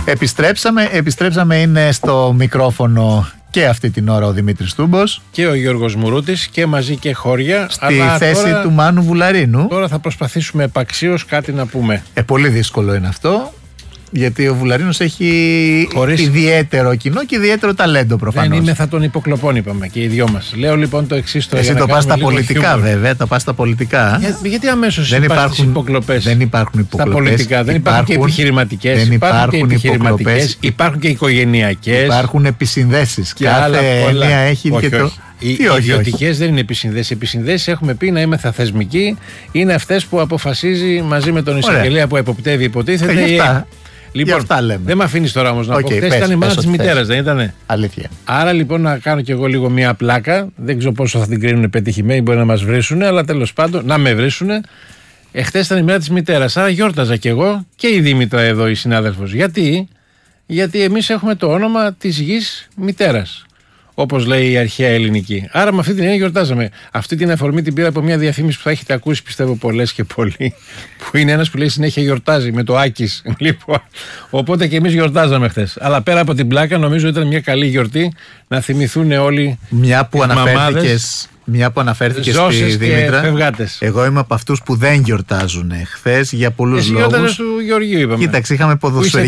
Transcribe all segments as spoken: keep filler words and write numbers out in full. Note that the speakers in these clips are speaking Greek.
Επιστρέψαμε, επιστρέψαμε, είναι στο μικρόφωνο και αυτή την ώρα ο Δημήτρης Τούμπος και ο Γιώργος Μουρούτης και μαζί και χώρια. Στη αλλά θέση τώρα, του Μάνου Βουλαρίνου. Τώρα θα προσπαθήσουμε επαξίως κάτι να πούμε. Ε, πολύ δύσκολο είναι αυτό. Γιατί ο Βουλαρίνος έχει Χωρίς... ιδιαίτερο κοινό και ιδιαίτερο ταλέντο προφανώς. Δεν είμαι, θα τον υποκλοπών, είπαμε και οι δυο μας. Λέω λοιπόν το εξής. Εσύ το πας στα πολιτικά, χιούμορ. Βέβαια, το πας στα πολιτικά. Για, γιατί αμέσως δεν υπάρχουν υποκλοπές. Δεν υπάρχουν υποκλοπές. Στα πολιτικά δεν υπάρχουν, υπάρχουν και επιχειρηματικές. Δεν υπάρχουν, υπάρχουν και επιχειρηματικές. Υπάρχουν και οικογενειακές. Υπάρχουν επισυνδέσεις. Και κάθε έννοια έχει όχι, και το. Όχι. Οι ιδιωτικές δεν είναι επισυνδέσεις. Επισυνδέσεις έχουμε πει να είμαι θα θεσμική. Είναι αυτές που αποφασίζει μαζί με τον εισαγγελέα που εποπτεύει, υποτίθεται. Ε, Λοιπόν, δεν με αφήνει τώρα όμως να okay, πω. Χθες ήταν η μάνα της μητέρας, δεν ήτανε? Αλήθεια. Άρα λοιπόν να κάνω κι εγώ λίγο μια πλάκα. Δεν ξέρω πόσο θα την κρίνουν πετυχημένοι, μπορεί να μας βρίσουν, αλλά τέλος πάντων να με βρίσουν. Εχθές ήταν η μέρα της μητέρας. Άρα γιόρταζα κι εγώ και η Δήμητρα εδώ, η συνάδελφος. Γιατί? Γιατί εμείς έχουμε το όνομα της γης μητέρας. Όπως λέει η αρχαία ελληνική. Άρα με αυτή την έννοια γιορτάζαμε. Αυτή την αφορμή την πήρα από μια διαφήμιση που θα έχετε ακούσει, πιστεύω, πολλές και πολλοί. Που είναι ένας που λέει συνέχεια γιορτάζει με το Άκης. Λοιπόν, οπότε και εμείς γιορτάζαμε χθες. Αλλά πέρα από την πλάκα, νομίζω ήταν μια καλή γιορτή να θυμηθούν όλοι. Μια που αναφέρθηκες. Μια που αναφέρθηκε στη Δήμητρα. Εγώ είμαι από αυτούς που δεν γιορτάζουν χθες για πολλούς λόγους. Εσύ του Γεωργίου, είπαμε. Κοίταξε, είχαμε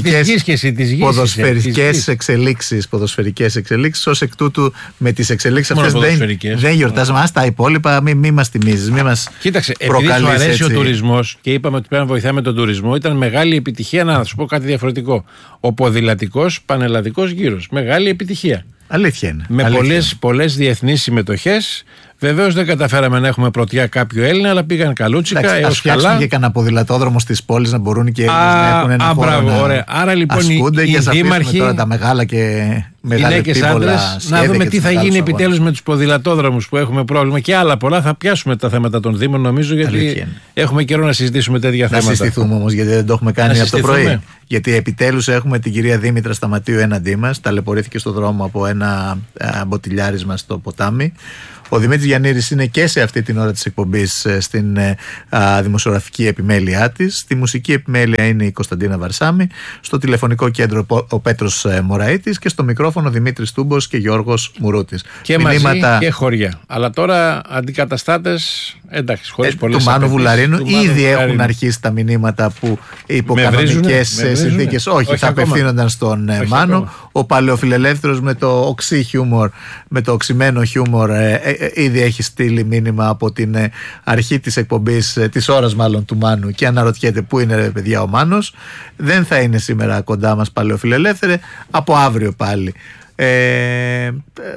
ποδοσφαιρικές εξελίξεις. Ποδοσφαιρικές εξελίξεις. Ως εκ τούτου, με τις εξελίξεις αυτές δεν, δεν γιορτάζουμε. Ας τα υπόλοιπα, μην μη μας θυμίζεις. Μη μας Κοίταξε, επειδή σου αρέσει έτσι ο τουρισμός και είπαμε ότι πρέπει να βοηθάμε τον τουρισμό, ήταν μεγάλη επιτυχία. Να σου πω κάτι διαφορετικό. Ο ποδηλατικός πανελλαδικός γύρος. Μεγάλη επιτυχία. Αλήθεια είναι. Με πολλές, πολλές διεθνείς συμμετοχές. Βεβαίως δεν καταφέραμε να έχουμε πρωτιά κάποιο Έλληνα, αλλά πήγαν καλούτσικα. Εντάξει, ας φτιάξουμε και κανένα ποδηλατόδρομο στις πόλεις να μπορούν και οι Έλληνες να έχουν ένα α, χώρο μπράβο, να ωραία. Άρα λοιπόν ασκούνται οι, και οι δήμαρχοι, τώρα τα μεγάλα και μεγαλεπίβολα να δούμε τι θα γίνει επιτέλους με τους ποδηλατόδρομους που έχουμε πρόβλημα και άλλα πολλά. Θα πιάσουμε τα θέματα των Δήμων, νομίζω, γιατί έχουμε καιρό να συζητήσουμε τέτοια θέματα. Να συστηθούμε όμως, γιατί δεν το έχουμε κάνει από το πρωί. Γιατί επιτέλους έχουμε την κυρία Δήμητρα Σταματίου έναντί μας. Ταλαιπωρήθηκε στο δρόμο από ένα μποτιλιάρισμα στο ποτάμι. Ο Δημήτρης Γιαννήρης είναι και σε αυτή την ώρα της εκπομπής στην α, δημοσιογραφική επιμέλειά της. Στη μουσική επιμέλεια είναι η Κωνσταντίνα Βαρσάμη. Στο τηλεφωνικό κέντρο ο Πέτρος Μωραΐτης. Και στο μικρόφωνο Δημήτρης Τούμπος και Γιώργος Μουρούτης. Και Μηνύματα... μαζί και χωριά. Αλλά τώρα αντικαταστάτες, εντάξει, χωρίς ε, πολλές του Μάνου Βουλαρίνου. Ήδη έχουν αρχίσει τα μηνύματα που υπό κανονικές συνθήκες όχι, όχι θα απευθύνονταν στον όχι Μάνο. Ακόμα. Ο παλαιοφιλελεύθερος με το οξύ χιούμορ, με το οξυμένο χιούμορ, ε, ε, ήδη έχει στείλει μήνυμα από την ε, αρχή της εκπομπής, ε, της ώρας μάλλον του Μάνου, και αναρωτιέται πού είναι, ρε παιδιά, ο Μάνος. Δεν θα είναι σήμερα κοντά μας παλαιοφιλελεύθερε, από αύριο πάλι. Ε, ε,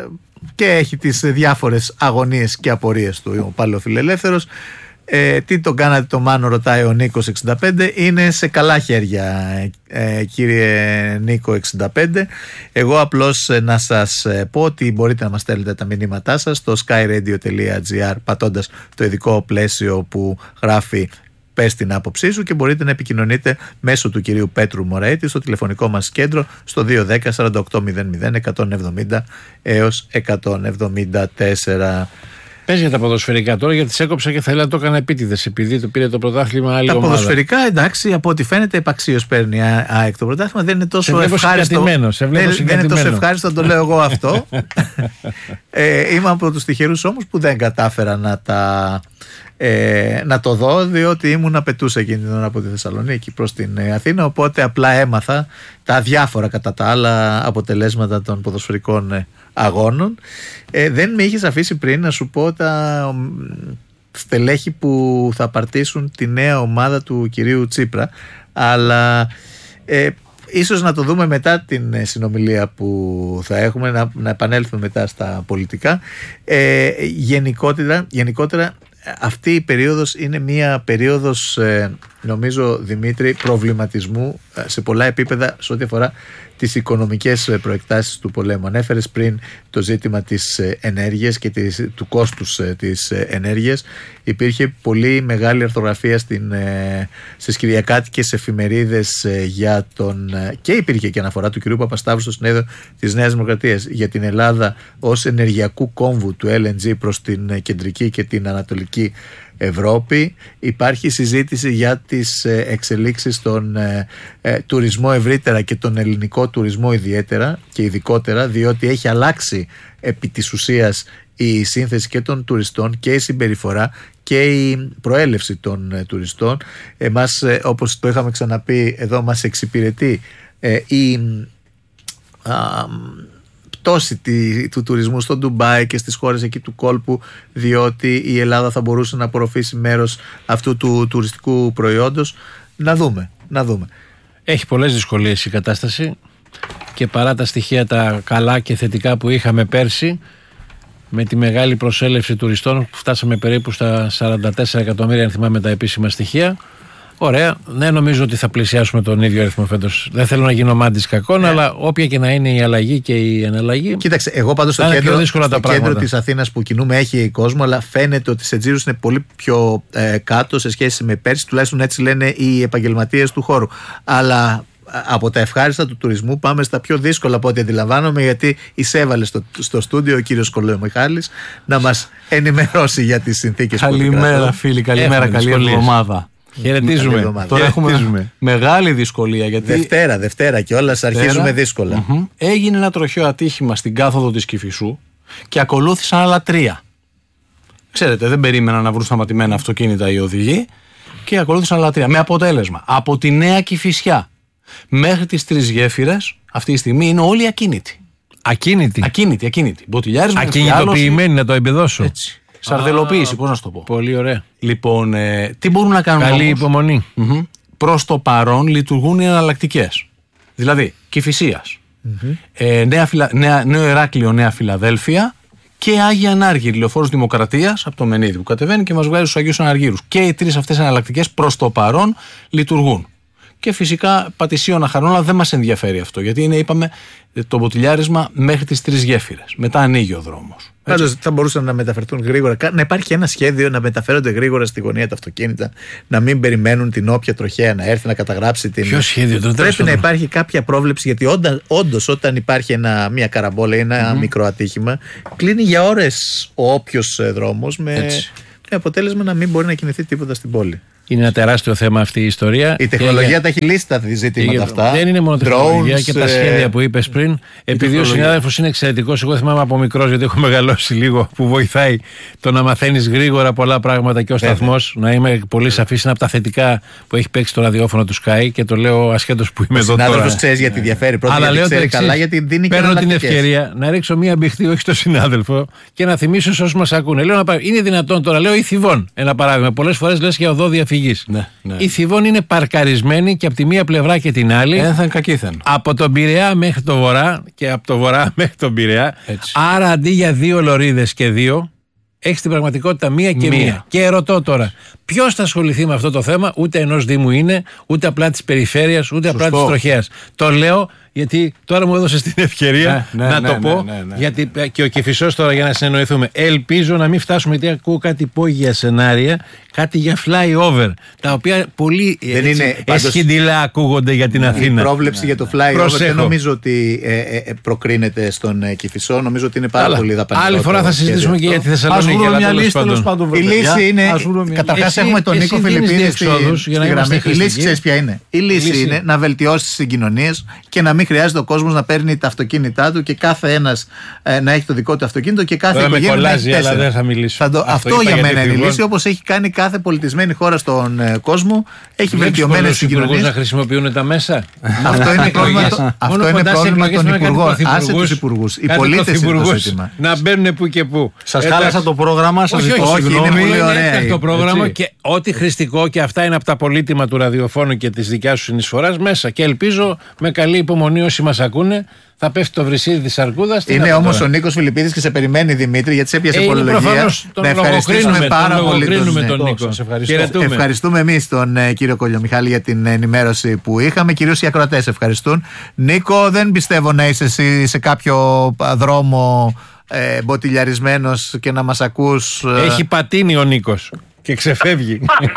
και έχει τις διάφορες αγωνίες και απορίες του ο παλαιοφιλελεύθερος. Ε, τι τον κάνατε το Μάνο, ρωτάει ο Νίκος εξήντα πέντε. Είναι σε καλά χέρια, ε, κύριε Νίκο εξήντα πέντε. Εγώ απλώς ε, να σας ε, πω ότι μπορείτε να μας στέλνετε τα μηνύματά σας στο skyradio.gr πατώντας το ειδικό πλαίσιο που γράφει πες την άποψή σου, και μπορείτε να επικοινωνείτε μέσω του κυρίου Πέτρου Μωραΐτη στο τηλεφωνικό μας κέντρο στο δύο ένα μηδέν σαράντα οκτώ μηδέν μηδέν εκατόν εβδομήντα έως εκατόν εβδομήντα τέσσερα. Πες για τα ποδοσφαιρικά τώρα, γιατί σε έκοψα και θα ήθελα να το έκανα επίτηδες, επειδή το πήρε το πρωτάθλημα άλλη τα ομάδα. Τα ποδοσφαιρικά, εντάξει, από ό,τι φαίνεται επαξίως παίρνει η ΑΕΚ το πρωτάθλημα. Δεν είναι τόσο ευχάριστο. Σε δεν, δεν είναι τόσο ευχάριστο, το λέω εγώ αυτό. ε, είμαι από τους τυχερούς όμως που δεν κατάφερα να τα... Ε, να το δω, διότι ήμουν απαιτούσα εκείνη την ώρα από τη Θεσσαλονίκη προς την Αθήνα, οπότε απλά έμαθα τα διάφορα κατά τα άλλα αποτελέσματα των ποδοσφαιρικών αγώνων. Ε, δεν με είχες αφήσει πριν να σου πω τα στελέχη που θα παρτίσουν τη νέα ομάδα του κυρίου Τσίπρα, αλλά ε, ίσως να το δούμε μετά την συνομιλία που θα έχουμε, να, να επανέλθουμε μετά στα πολιτικά. Ε, γενικότερα, γενικότερα αυτή η περίοδος είναι μια περίοδος, ε, νομίζω, Δημήτρη, προβληματισμού ε, σε πολλά επίπεδα σε ό,τι αφορά τις οικονομικές ε, προεκτάσεις του πολέμου. Ανέφερες πριν το ζήτημα της ε, ενέργειας και της, του κόστους ε, της ε, ενέργειας. Υπήρχε πολύ μεγάλη αρθρογραφία στην, ε, στις κυριακάτικες εφημερίδες ε, για τον, ε, και υπήρχε και αναφορά του κ. Παπασταύρου στο συνέδριο της Νέας Δημοκρατίας για την Ελλάδα ως ενεργειακού κόμβου του ελ εν τζι προς την ε, κεντρική και την ανατολική Ευρώπη. Υπάρχει συζήτηση για τις εξελίξεις στον ε, ε, τουρισμό ευρύτερα και τον ελληνικό τουρισμό ιδιαίτερα και ειδικότερα, διότι έχει αλλάξει επί της ουσίας η σύνθεση και των τουριστών και η συμπεριφορά και η προέλευση των ε, τουριστών. Εμάς, ε, όπως το είχαμε ξαναπεί εδώ, μας εξυπηρετεί ε, η α, πτώση τη, του τουρισμού στο Ντουμπάι και στις χώρες εκεί του κόλπου, διότι η Ελλάδα θα μπορούσε να απορροφήσει μέρος αυτού του τουριστικού προϊόντος. Να δούμε, να δούμε. Έχει πολλές δυσκολίες η κατάσταση και παρά τα στοιχεία τα καλά και θετικά που είχαμε πέρσι, με τη μεγάλη προσέλευση τουριστών, φτάσαμε περίπου στα σαράντα τέσσερα εκατομμύρια, αν θυμάμαι τα επίσημα στοιχεία. Ωραία, ναι, νομίζω ότι θα πλησιάσουμε τον ίδιο αριθμό φέτος. Δεν θέλω να γίνω μάντης κακών, ναι. αλλά όποια και να είναι η αλλαγή και η εναλλαγή. Κοίταξε, εγώ πάντως στο κέντρο, στο κέντρο της Αθήνας που κινούμε έχει κόσμο, αλλά φαίνεται ότι σε τζίρους είναι πολύ πιο ε, κάτω σε σχέση με πέρσι, τουλάχιστον έτσι λένε οι επαγγελματίες του χώρου. Αλλά από τα ευχάριστα του τουρισμού πάμε στα πιο δύσκολα από ό,τι αντιλαμβάνομαι, γιατί εισέβαλε στο, στο στούντιο ο κύριος Κολομιχάλης να μας ενημερώσει για τις συνθήκες που επικρατούν. Καλημέρα φίλοι, καλημέρα, καλή εβδομάδα. Χαιρετίζουμε. Τώρα έχουμε μεγάλη δυσκολία. Γιατί Δευτέρα, Δευτέρα και όλα αρχίζουμε δύσκολα. Mm-hmm. Έγινε ένα τροχαίο ατύχημα στην κάθοδο της Κηφισού και ακολούθησαν άλλα τρία. Ξέρετε, δεν περίμεναν να βρουν σταματημένα αυτοκίνητα οι οδηγοί και ακολούθησαν άλλα τρία. Με αποτέλεσμα, από τη Νέα Κηφισιά μέχρι τις Τρεις Γέφυρες, αυτή τη στιγμή είναι όλοι ακίνητοι. Ακίνητοι. Ακίνητοι, ακίνητοι. Μποτιλιάρισμα. Ακινητοποιημένοι, να το εμπεδώσω. Έτσι. Σαρδελοποίηση, πώς να σου το πω. Πολύ ωραία. Λοιπόν, ε, τι μπορούν να κάνουν. Καλή όμως? υπομονή. Mm-hmm. Προς το παρόν λειτουργούν οι εναλλακτικές. Δηλαδή, Κηφισίας, mm-hmm. ε, νέα Φιλα... νέα... Νέο Ηράκλειο, Νέα Φιλαδέλφια και Άγια Ανάργυρη, λεωφόρος Δημοκρατίας από το Μενίδη που κατεβαίνει και μας βγάζει στους Αγίους Αναργύρους. Και οι τρεις αυτές εναλλακτικές προς το παρόν λειτουργούν. Και φυσικά Πατησίων Αχαρών, δεν μας ενδιαφέρει αυτό, γιατί είναι, είπαμε, το μποτιλιάρισμα μέχρι τις Τρεις Γέφυρες. Μετά ανοίγει ο δρόμος. Πάντως θα μπορούσαν να μεταφερθούν γρήγορα. Να υπάρχει ένα σχέδιο να μεταφέρονται γρήγορα στη γωνία τα αυτοκίνητα, να μην περιμένουν την όποια τροχέα να έρθει να καταγράψει την. Ποιο σχέδιο, το Πρέπει να υπάρχει κάποια πρόβλεψη, γιατί όντως όταν υπάρχει ένα, μια καραμπόλα ή ένα mm-hmm. μικρό ατύχημα, κλείνει για ώρες ο όποιος δρόμος με, με αποτέλεσμα να μην μπορεί να κινηθεί τίποτα στην πόλη. Είναι ένα τεράστιο θέμα αυτή η ιστορία. Η τεχνολογία για... τα έχει λύσει τα ζητήματα για... αυτά. Δεν είναι μόνο τεχνολογία Drones, και τα σχέδια που είπες πριν. Επειδή ο συνάδελφος είναι εξαιρετικός, εγώ θυμάμαι από μικρός, γιατί έχω μεγαλώσει λίγο, που βοηθάει το να μαθαίνεις γρήγορα πολλά πράγματα και ο σταθμός. Να είμαι πολύ σαφής, είναι από τα θετικά που έχει παίξει το ραδιόφωνο του Sky και το λέω ασχέτως που είμαι ο εδώ τώρα. Ο συνάδελφος ξέρει γιατί διαφέρει. Πρώτα γιατί λέω ξέρει καλά, γιατί δίνει και παίρνω την ευκαιρία να ρίξω μία μπιχτή, όχι στον συνάδελφο, και να θυμίσω σε όσους μας ακούνε. Λέω, είναι δυνατόν τώρα, λέω, η Θηβών, ένα παράδειγμα. Πολλές φορές λες για οδό διαφυγής. Ναι, ναι. Η Θηβών είναι παρκαρισμένη και από τη μία πλευρά και την άλλη. Ένθεν κακήθεν. Από τον Πειραιά μέχρι το βορρά και από το βορρά μέχρι τον Πειραιά. Έτσι. Άρα αντί για δύο λωρίδες και δύο, έχει στην πραγματικότητα μία και μία. μία. Και ρωτώ τώρα, ποιος θα ασχοληθεί με αυτό το θέμα? Ούτε ενός Δήμου είναι, ούτε απλά της περιφέρειας, ούτε Σωστό. απλά της τροχέας. Το λέω γιατί τώρα μου έδωσες την ευκαιρία ναι, ναι, να ναι, το ναι, πω. Ναι, ναι, ναι. Γιατί και ο Κηφισός τώρα, για να συνεννοηθούμε, ελπίζω να μην φτάσουμε, γιατί ακούω κάτι υπόγεια σενάρια, κάτι για flyover, τα οποία πολύ εσχυντηλά ακούγονται για την Αθήνα. Η πρόβλεψη ναι, για το flyover Προσέχω. δεν νομίζω ότι ε, ε, προκρίνεται στον ε, Κηφισό. Νομίζω ότι είναι πάρα Αλλά, πολύ δαπανηρό. Άλλη φορά θα συζητήσουμε και για τη Θεσσαλονίκη. Μια λύση, τέλος πάντων. Η λύση είναι. Καταρχάς έχουμε τον Νίκο Φιλιππίδη στη γραμμή. Η λύση ξέρεις ποια είναι? Η λύση είναι να βελτιώσει τις συγκοινωνίες και να μην χρειάζεται ο κόσμος να παίρνει τα αυτοκίνητά του και κάθε ένας ε, να έχει το δικό του αυτοκίνητο και κάθε οικογένεια να έχει τέσσερα. Αλλά δεν θα μιλήσω. Θα το, αυτό αυτό για μένα είναι η λύση, όπως έχει κάνει κάθε πολιτισμένη χώρα στον ε, κόσμο. Έχει βελτιωμένες συγκοινωνίες. Να χρησιμοποιούν τα μέσα. Αυτό είναι πρόβλημα, αυτό είναι πρόβλημα των υπουργών. Άσε τους υπουργούς. Οι πολίτες είναι το ζήτημα. Να μπαίνουν που και που. Σας χάλασα το πρόγραμμα. Σας ζητώ συγγνώμη. Είναι ωραίο το πρόγραμμα και ό,τι χρηστικό, και αυτά είναι από τα πολύτιμα του ραδιοφώνου και της δικιάς σου συνεισφοράς μέσα. Και ελπίζω με καλή υπομονή όσοι μας ακούνε, θα πέφτει το βρυσίδι της αρκούδας. Είναι όμως ο Νίκος Φιλιππίδης και σε περιμένει, Δημήτρη, γιατί σε έπιασε ε, υπολογία. Να ευχαριστήσουμε πάρα πολύ τον, τον Νίκο. Ευχαριστούμε. ευχαριστούμε εμείς τον ε, κύριο Κολιομιχάλη για την ενημέρωση που είχαμε. Κυρίως οι ακροατές ευχαριστούν. Νίκο, δεν πιστεύω να είσαι εσύ σε κάποιο δρόμο ε, μποτιλιαρισμένος και να μας ακούς. Ε... Έχει πατίνει ο Νίκος και ξεφεύγει.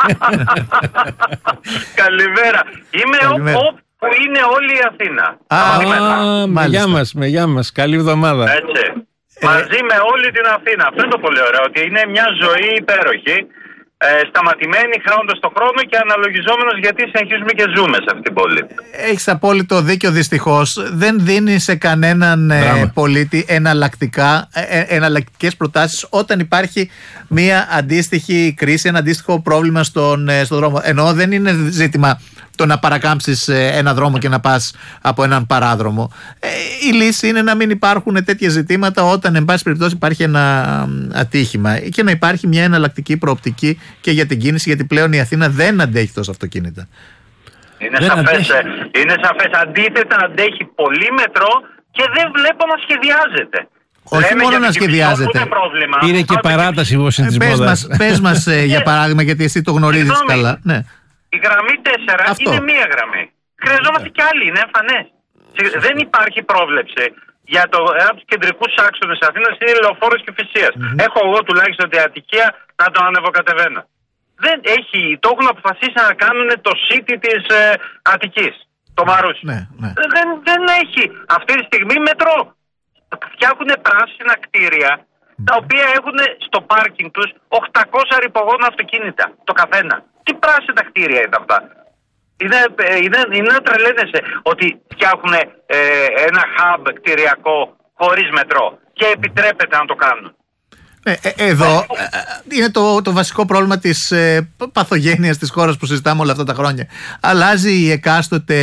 Καλημέρα. Είμαι Καλημέρα. ο που είναι όλη η Αθήνα. Α, α με γεια μας, με γεια μας. Καλή εβδομάδα. Έτσι. Ε... Μαζί με όλη την Αθήνα. Αυτό είναι το πολύ ωραίο, ότι είναι μια ζωή υπέροχη. ε, σταματημένοι, χάνοντας τον χρόνο και αναλογιζόμενος γιατί συνεχίζουμε και ζούμε σε αυτή την πόλη. Έχεις απόλυτο δίκιο, δυστυχώς. Δεν δίνει σε κανέναν ε, πολίτη εναλλακτικά, ε, εναλλακτικές προτάσεις όταν υπάρχει μια αντίστοιχη κρίση, ένα αντίστοιχο πρόβλημα στον, ε, στον δρόμο. Ενώ δεν είναι ζήτημα το να παρακάμψεις ένα δρόμο και να πας από έναν παράδρομο. Ε, η λύση είναι να μην υπάρχουν τέτοια ζητήματα όταν, εν πάση περιπτώσει, υπάρχει ένα ατύχημα και να υπάρχει μια εναλλακτική προοπτική και για την κίνηση, γιατί πλέον η Αθήνα δεν αντέχει τόσα αυτοκίνητα. Είναι σαφές, είναι σαφές. Αντίθετα, αντέχει πολύ μετρό και δεν βλέπω να σχεδιάζεται. Όχι Λέμε μόνο να σχεδιάζεται. Είναι και παράταση όπως είναι της μόδας. Πες μας για παράδειγμα, γιατί εσύ το γνωρίζεις καλά. Ναι. Η γραμμή τέσσερα Αυτό. είναι μία γραμμή. Χρειαζόμαστε κι άλλη, είναι εμφανές. Δεν υπάρχει πρόβλεψη για το, ένα από τους κεντρικούς άξονες της Αθήνας είναι Λεωφόρος και Φυσίας. Mm-hmm. Έχω εγώ τουλάχιστον τη Αττικία να το ανεβοκατεβαίνω. Δεν έχει, το έχουν αποφασίσει να κάνουν το city της ε, Αττικής, το Μαρούσι. Ναι, ναι. Δεν, δεν έχει αυτή τη στιγμή μετρό. Φτιάχνουν πράσινα κτίρια τα οποία έχουν στο πάρκινγκ τους οκτακόσια ρηπογόνα αυτοκίνητα το καθένα. Τι πράσινα κτίρια είναι αυτά. Είναι, είναι, είναι να τρελαίνεσαι ότι φτιάχνουν ε, ένα hub κτηριακό χωρίς μετρό και επιτρέπεται να το κάνουν. Ε, ε, εδώ ε, είναι το, το βασικό πρόβλημα της ε, παθογένειας της χώρας που συζητάμε όλα αυτά τα χρόνια. Αλλάζει η εκάστοτε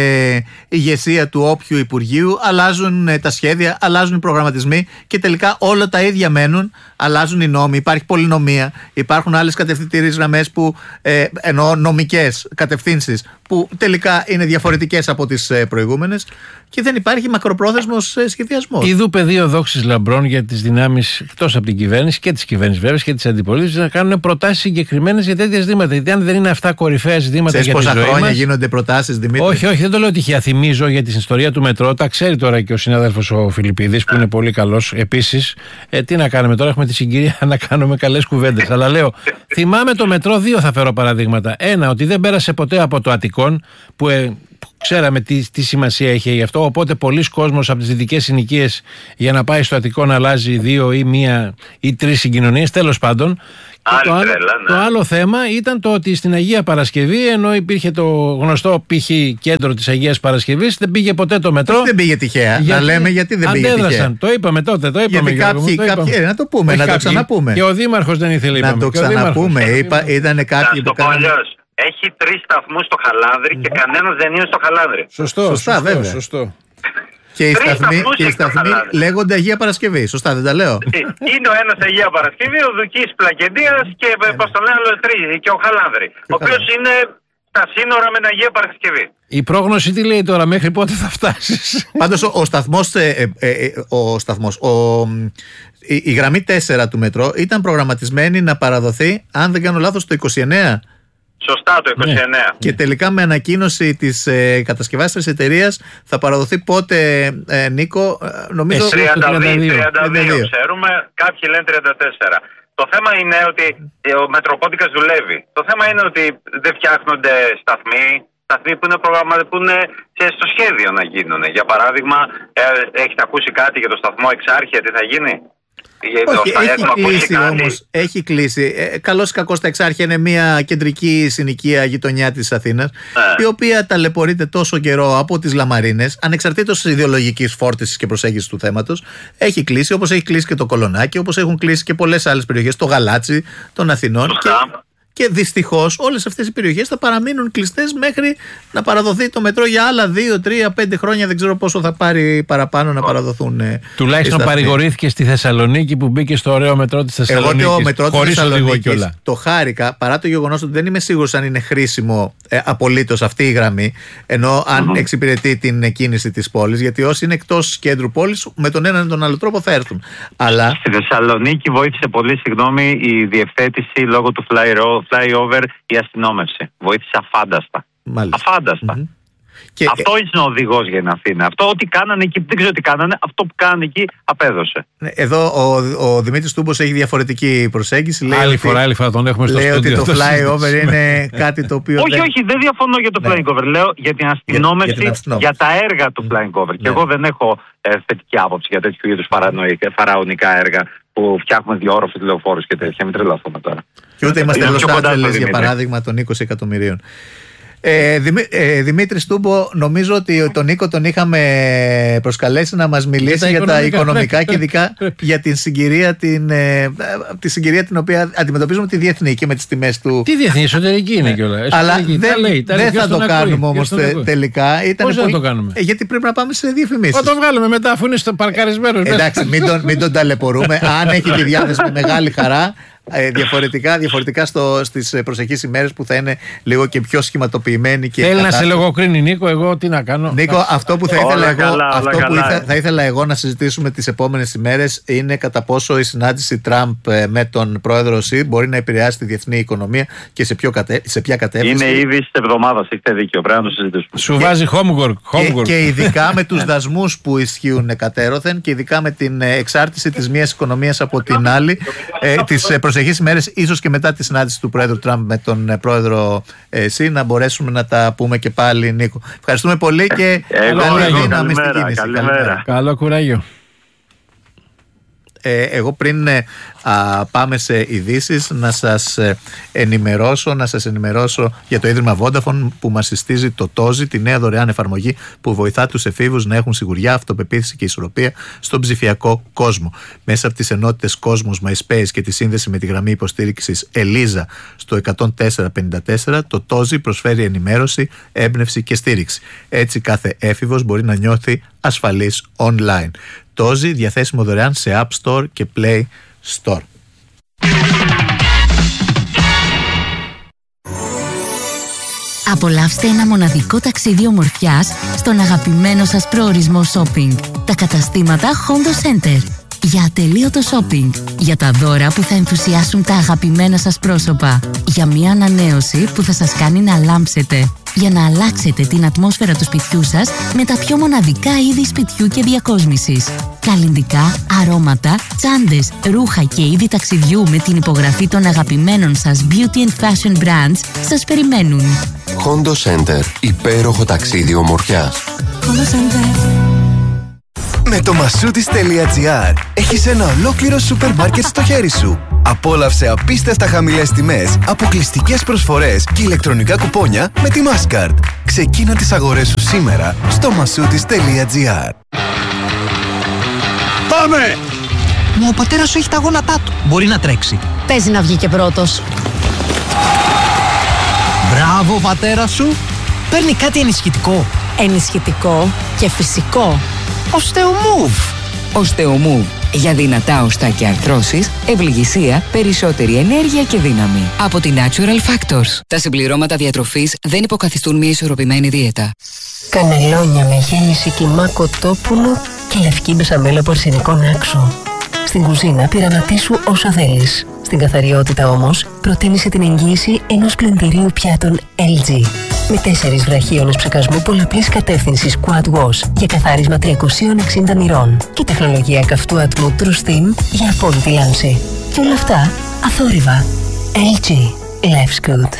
ηγεσία του όποιου υπουργείου, αλλάζουν ε, τα σχέδια, αλλάζουν οι προγραμματισμοί και τελικά όλα τα ίδια μένουν. Αλλάζουν οι νόμοι, υπάρχει πολυνομία, υπάρχουν άλλες κατευθυντήριες γραμμές που ε, εννοώ νομικές κατευθύνσεις που τελικά είναι διαφορετικές από τις ε, προηγούμενες και δεν υπάρχει μακροπρόθεσμος ε, σχεδιασμός. Ιδού πεδίο δόξης λαμπρών για τις δυνάμεις εκτός από την κυβέρνηση και τις κυβέρνησης βέβαια και τις αντιπολίτευσης να κάνουν προτάσεις συγκεκριμένες για τέτοια ζητήματα. Γιατί αν δεν είναι αυτά κορυφαία ζητήματα Ξέρεις για τη ζωή πόσα χρόνια μας, γίνονται προτάσεις, Δημήτρη? Όχι, όχι, δεν το λέω τυχαία. Θυμίζω για την ιστορία του μετρό. Τα ξέρει τώρα και ο συνάδελφος ο Φιλιππίδης που είναι πολύ καλός. Επίσης, ε, τι να κάνουμε τώρα, έχουμε τη συγκυρία να κάνουμε καλές κουβέντες. Αλλά λέω, θυμάμαι το μετρό, δύο θα φέρω παραδείγματα. Ένα, ότι δεν πέρασε ποτέ από το Αττικόν που. Ε, Ξέραμε τι, τι σημασία είχε γι' αυτό. Οπότε πολλοί κόσμος από τις δυτικές συνοικίες για να πάει στο Αττικό να αλλάζει δύο ή μία ή τρεις συγκοινωνίες. Τέλος πάντων. Και το, άλλο, τρέλα, ναι. το άλλο θέμα ήταν το ότι στην Αγία Παρασκευή, ενώ υπήρχε το γνωστό π.χ. κέντρο της Αγίας Παρασκευής, δεν πήγε ποτέ το μετρό. Όχι, δεν πήγε τυχαία. Γιατί να λέμε γιατί δεν πήγε τυχαία. Το είπαμε τότε. Το είπαμε, γιατί κάποιοι, το είπαμε. κάποιοι, να το πούμε, να το ξαναπούμε. Και ο Δήμαρχος δεν ήθελε να το ξαναπούμε. Ήταν κάτι που κάναμε. Έχει τρεις σταθμούς στο Χαλάνδρι και κανένας δεν είναι στο Χαλάνδρι. Σωστό, σωστά, σωστό, βέβαια. Σωστό. Και οι σταθμοί, και οι σταθμοί λέγονται Αγία Παρασκευή. Σωστά, δεν τα λέω. Είναι ο ένας Αγία Παρασκευή, ο Δουκής Πλακεντίας και πώς το λένε, και ο Χαλάνδρι. Ο οποίος είναι στα σύνορα με την Αγία Παρασκευή. Η πρόγνωση τι λέει τώρα, μέχρι πότε θα φτάσεις? Πάντως ο, ο σταθμός, ε, ε, ε, ο σταθμός, ο, η, η γραμμή τέσσερα του μετρό ήταν προγραμματισμένη να παραδοθεί, αν δεν κάνω λάθος, το είκοσι εννέα. Σωστά, το είκοσι εννέα. Ναι. Και τελικά με ανακοίνωση της ε, κατασκευάστριας εταιρείας θα παραδοθεί πότε, ε, Νίκο, ε, νομίζω... τριάντα δύο, τριάντα δύο ξέρουμε, κάποιοι λένε τριάντα τέσσερα. Το θέμα είναι ότι ο Μετροπόντικας δουλεύει. Το θέμα είναι ότι δεν φτιάχνονται σταθμοί, σταθμοί που είναι, προγραμμα... που είναι στο σχέδιο να γίνουν. Για παράδειγμα, ε, έχετε ακούσει κάτι για το σταθμό Εξάρχεια, τι θα γίνει? Όχι, έχει κλείσει όμως, έχει κλείσει. Ε, καλώς ή κακώς τα Εξάρχεια είναι μια κεντρική συνοικία γειτονιά της Αθήνας, ε. η οποία ταλαιπωρείται τόσο καιρό από τις Λαμαρίνες, ανεξαρτήτως της ιδεολογικής φόρτισης και προσέγγισης του θέματος. Έχει κλείσει, όπως έχει κλείσει και το Κολονάκι, όπως έχουν κλείσει και πολλές άλλες περιοχές, το Γαλάτσι των Αθηνών. Και, και δυστυχώς όλες αυτές οι περιοχές θα παραμείνουν κλειστές μέχρι να παραδοθεί το μετρό για άλλα δύο, τρία, πέντε χρόνια. Δεν ξέρω πόσο θα πάρει παραπάνω να παραδοθούν. Ε, Τουλάχιστον παρηγορήθηκε στη Θεσσαλονίκη που μπήκε στο ωραίο μετρό της Θεσσαλονίκης. Εγώ το μετρό της Θεσσαλονίκης το χάρηκα, παρά το γεγονός ότι δεν είμαι σίγουρος αν είναι χρήσιμο ε, απολύτως αυτή η γραμμή, ενώ αν mm-hmm. εξυπηρετεί την κίνηση της πόλης, γιατί όσοι είναι εκτός κέντρου πόλης με τον έναν ή τον άλλο τρόπο θα έρθουν. Αλλά... Στη Θεσσαλονίκη βοήθησε πολύ, συγγνώμη, η διευθέτηση λόγω του flyover, η αστυνόμευση. Βοήθησε αφάνταστα. Μάλιστα. Αφάνταστα. Mm-hmm. Και... Αυτό είναι ο οδηγός για την Αθήνα. Αυτό ό,τι κάνανε εκεί, δεν ξέρω τι κάνανε, αυτό που κάνανε εκεί απέδωσε. Εδώ ο, ο Δημήτρης Τούμπος έχει διαφορετική προσέγγιση. Λέει άλλη ότι, φορά, άλλη φορά τον έχουμε στο λέει στούντιο. Ότι το flyover είναι κάτι το οποίο. Όχι, δεν... όχι, δεν διαφωνώ για το ναι. flying over. Λέω για την αστυνόμευση, για, για, την για τα έργα του flying over. Ναι. Και εγώ δεν έχω ε, θετική άποψη για τέτοιου είδους φαραωνικά έργα που φτιάχνουμε διόρροφους, λεωφόρους και τέτοια. Μην τρελαθούμε τώρα. Και ούτε είμαστε Λος Άντζελες, για παράδειγμα, των είκοσι εκατομμυρίων. Ε, Δημή, ε, Δημήτρη Στούμπο, νομίζω ότι τον Νίκο τον είχαμε προσκαλέσει να μας μιλήσει για, για τα οικονομικά και ειδικά για την συγκυρία την, ε, τη συγκυρία την οποία αντιμετωπίζουμε τη διεθνή και με τις τιμές του. Τι διεθνή, εσωτερική είναι κιόλα. Αλλά δεν, δεν θα το κάνουμε όμως τε, τελικά. Ήταν Πώς πολύ... θα το κάνουμε? Ε, γιατί πρέπει να πάμε σε διαφημίσεις. Θα το βγάλουμε μετά, αφού είναι στο παρκαρισμένο. Εντάξει, μην τον, μην τον ταλαιπωρούμε. Αν έχει τη διάθεση, με μεγάλη χαρά. Ε, διαφορετικά διαφορετικά στο, στις προσεχείς ημέρες που θα είναι λίγο και πιο σχηματοποιημένοι. Θέλει να σε λογοκρίνει, Νίκο, εγώ τι να κάνω. Νίκο, αυτό που θα ήθελα, όλα εγώ, καλά, αυτό όλα που καλά. ήθελα, θα ήθελα εγώ να συζητήσουμε τις επόμενες ημέρες είναι κατά πόσο η συνάντηση Τραμπ με τον πρόεδρο Σι μπορεί να επηρεάσει τη διεθνή οικονομία και σε, ποιο κατε, σε ποια κατεύθυνση. Είναι ήδη τη εβδομάδα, έχετε δίκιο, πρέπει να το συζητήσουμε. Σου βάζει homework. homework. Και, και ειδικά με τους δασμούς που ισχύουν κατέρωθεν και ειδικά με την εξάρτηση της μίας οικονομίας από την άλλη, ε, τις προσεχείς ημέρες, ίσως και μετά τη συνάντηση του πρόεδρου Τραμπ με τον πρόεδρο Σι, να μπορέσουμε να τα πούμε και πάλι, Νίκο. Ευχαριστούμε πολύ και καλή δύναμη στην κίνηση. Καλημέρα. Καλό κουράγιο. Ε, εγώ πριν ε, α, πάμε σε ειδήσεις να σας ε, ενημερώσω να σας ενημερώσω για το Ίδρυμα Vodafone που μας συστίζει το Τόζι, τη νέα δωρεάν εφαρμογή που βοηθά τους εφήβους να έχουν σιγουριά, αυτοπεποίθηση και ισορροπία στον ψηφιακό κόσμο. Μέσα από τις ενότητες Κόσμος, MySpace και τη σύνδεση με τη γραμμή υποστήριξης Ελίζα στο εκατόν τέσσερα πενήντα τέσσερα, το Τόζι προσφέρει ενημέρωση, έμπνευση και στήριξη. Έτσι κάθε έφηβος μπορεί να νιώθει ασφαλής online. Τόζι διαθέσιμο δωρεάν σε App Store και Play Store. Απολαύστε ένα μοναδικό ταξίδι ομορφιάς στον αγαπημένο σας προορισμό shopping. Τα καταστήματα Hondo Center. Για ατελείωτο shopping. Για τα δώρα που θα ενθουσιάσουν τα αγαπημένα σας πρόσωπα. Για μια ανανέωση που θα σας κάνει να λάμψετε. Για να αλλάξετε την ατμόσφαιρα του σπιτιού σας με τα πιο μοναδικά είδη σπιτιού και διακόσμησης. Καλλυντικά, αρώματα, τσάντες, ρούχα και είδη ταξιδιού με την υπογραφή των αγαπημένων σας beauty and fashion brands σας περιμένουν. Hondo Center. Υπέροχο ταξίδι ομορφιάς. Hondo Center. Με το massoudis.gr έχεις ένα ολόκληρο σούπερ μάρκετ στο χέρι σου. Απόλαυσε απίστευτα χαμηλές τιμές, αποκλειστικές προσφορές και ηλεκτρονικά κουπόνια με τη Mastercard. Ξεκίνα τις αγορές σου σήμερα στο massoudis.gr. Πάμε! Μα ο πατέρας σου έχει τα γόνατά του. Μπορεί να τρέξει. Παίζει να βγει και πρώτος. Μπράβο, πατέρα σου. Παίρνει κάτι ενισχυτικό. Ενισχυτικό και φυσικό. Osteomove. Osteomove. Για δυνατά οστά και αρθρώσεις, ευληγησία, περισσότερη ενέργεια και δύναμη. Από τη Natural Factors. Τα συμπληρώματα διατροφής δεν υποκαθιστούν μια ισορροπημένη δίαιτα. Κανελόνια με γέμιση κιμά κοτόπουλο και λευκή μπεσαμέλα από αρσενικό άξο. Στην κουζίνα πειραματίσου όσα θέλεις. Στην καθαριότητα όμως, προτίμησε την εγγύηση ενός πλυντηρίου πιάτων ελ τζι. Με τέσσερις βραχίονες ψεκασμού πολλαπλής κατεύθυνσης Quad Wash για καθάρισμα τριακόσια εξήντα μοιρών και τεχνολογία καυτού ατμού True Steam για απόλυτη λάμψη. Και όλα αυτά αθόρυβα. ελ τζι. Life's good.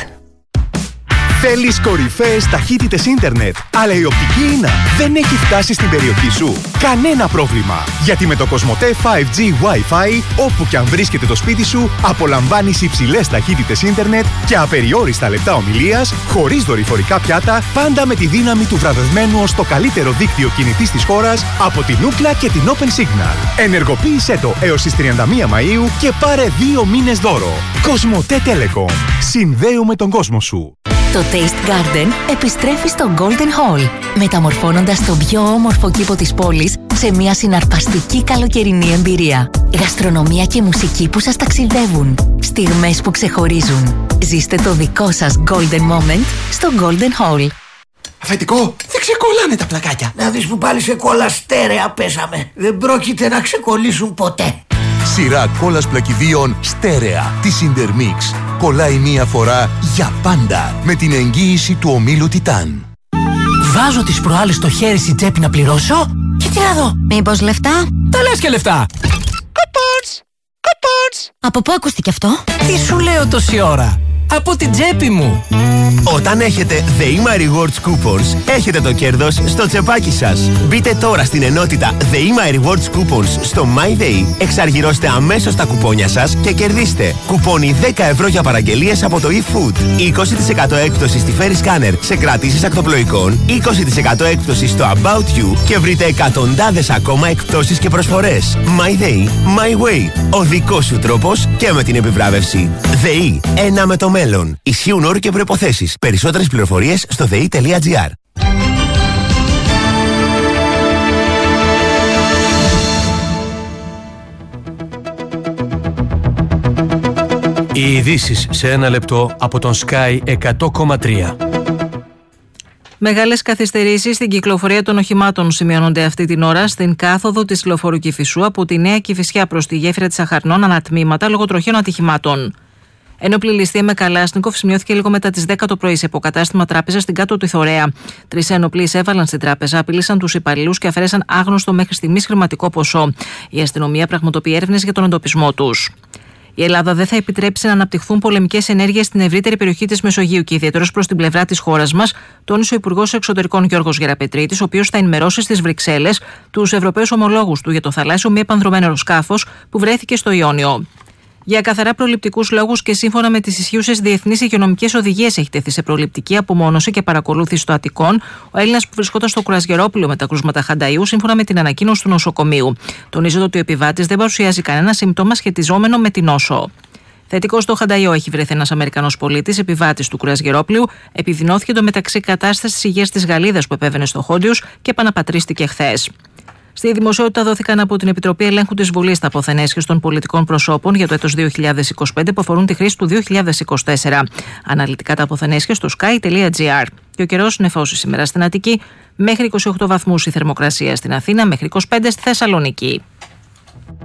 Θέλεις κορυφαίες ταχύτητες ίντερνετ, αλλά η οπτική ίνα δεν έχει φτάσει στην περιοχή σου? Κανένα πρόβλημα! Γιατί με το Κοσμοτέ φάιβ τζι Wi-Fi, όπου και αν βρίσκεται το σπίτι σου, απολαμβάνεις υψηλές ταχύτητες ίντερνετ και απεριόριστα λεπτά ομιλίας, χωρίς δορυφορικά πιάτα, πάντα με τη δύναμη του βραβευμένου ως το καλύτερο δίκτυο κινητής της χώρας από την Ookla και την Open Signal. Ενεργοποίησέ το έως τις τριάντα μία Μαΐου και πάρε δύο μήνες δώρο. Κοσμοτέ Telecom. Συνδέουμε τον κόσμο σου. Το Taste Garden επιστρέφει στο Golden Hall, μεταμορφώνοντας τον πιο όμορφο κήπο της πόλης σε μια συναρπαστική καλοκαιρινή εμπειρία. Γαστρονομία και μουσική που σας ταξιδεύουν. Στιγμές που ξεχωρίζουν. Ζήστε το δικό σας Golden Moment στο Golden Hall. Αφεντικό, δεν ξεκολλάνε τα πλακάκια. Να δεις που πάλι σε κόλλα στέρεα πέσαμε. Δεν πρόκειται να ξεκολλήσουν ποτέ. Σειρά κόλλας πλακιδίων στέρεα της Intermix. Κολλάει μία φορά για πάντα με την εγγύηση του ομίλου Τιτάν. Βάζω τις προάλλες στο χέρι στην τσέπη να πληρώσω και τι να δω. Μήπως λεφτά? Τα λες και λεφτά. Coupons! Coupons! Από πού ακούστηκε αυτό? Τι σου λέω τόση ώρα. από την τσέπη μου. Όταν έχετε The Ima Rewards Coupons, έχετε το κέρδος στο τσεπάκι σας. Μπείτε τώρα στην ενότητα The Ima Rewards Coupons στο MyDay, εξαργυρώστε αμέσως τα κουπόνια σας και κερδίστε κουπόνι δέκα ευρώ για παραγγελίες από το eFood, είκοσι τοις εκατό έκπτωση στη Ferry Scanner σε κρατήσεις ακτοπλοϊκών, είκοσι τοις εκατό έκπτωση στο About You και βρείτε εκατοντάδες ακόμα εκπτώσεις και προσφορές. MyDay, My Way. Ο δικός σου τρόπος και με την επιβράβευση. ΔΕΗ. Ένα με το μέλλον. Ισχύουν όροι και προϋποθέσεις. Περισσότερες πληροφορίες στο δε ι τελεία τζι άρ. Οι ειδήσεις σε ένα λεπτό από τον Sky εκατό κόμμα τρία. Μεγάλες καθυστερήσεις στην κυκλοφορία των οχημάτων σημειώνονται αυτή την ώρα στην κάθοδο της λεωφορείου Κηφισού από τη Νέα Κηφισιά προς τη γέφυρα της Αχαρνών ανατμήματα λόγω τροχαίων ατυχημάτων. Ένοπλη ληστεία με Καλάσνικοφ σημειώθηκε λίγο μετά τις δέκα το πρωί σε υποκατάστημα τράπεζα στην κάτω του Θωρέα. Τρεις ένοπλοι εισέβαλαν στην τράπεζα, απειλήσαν τους υπαλλήλους και αφαίρεσαν άγνωστο μέχρι στιγμής χρηματικό ποσό. Η αστυνομία πραγματοποιεί έρευνες για τον εντοπισμό τους. Η Ελλάδα δεν θα επιτρέψει να αναπτυχθούν πολεμικές ενέργειες στην ευρύτερη περιοχή της Μεσογείου και ιδιαιτέρως προς την πλευρά της χώρας μας, τόνισε ο Υπουργός Εξωτερικών Γιώργος Γεραπετρίτης, ο οποίος θα ενημερώσει στις Βρυξέλλες τους Ευρωπαίους ομολόγους του για το θαλάσσιο μη επανδρωμένο αεροσκάφος που βρέθηκε στο Ιόνιο. Για καθαρά προληπτικούς λόγους και σύμφωνα με τις ισχύουσες διεθνείς υγειονομικές οδηγίες, έχει τεθεί σε προληπτική απομόνωση και παρακολούθηση των Αττικών ο Έλληνας που βρισκόταν στο Κουρασγερόπουλο με τα κρούσματα Χανταϊού, σύμφωνα με την ανακοίνωση του νοσοκομείου. Τονίζεται ότι ο επιβάτης δεν παρουσιάζει κανένα σύμπτωμα σχετιζόμενο με την νόσο. Θετικό στο Χανταϊό έχει βρεθεί ένας Αμερικανός πολίτης, επιβάτης του Κουρασγερόπουλου. Επιδεινώθηκε εντωμεταξύ κατάσταση της υγείας της Γαλλίδας που επέβαινε στο Χόντιους και επαναπατρίστηκε χθες. Στη δημοσιότητα δόθηκαν από την Επιτροπή Ελέγχου της Βουλής τα αποθενέσχες των πολιτικών προσώπων για το έτος δύο χιλιάδες είκοσι πέντε που αφορούν τη χρήση του δύο χιλιάδες είκοσι τέσσερα. Αναλυτικά τα αποθενέσχες στο sky τελεία τζι άρ. Και ο καιρός νεφώσει σήμερα στην Αττική, μέχρι είκοσι οκτώ βαθμούς η θερμοκρασία στην Αθήνα, μέχρι είκοσι πέντε στη Θεσσαλονίκη.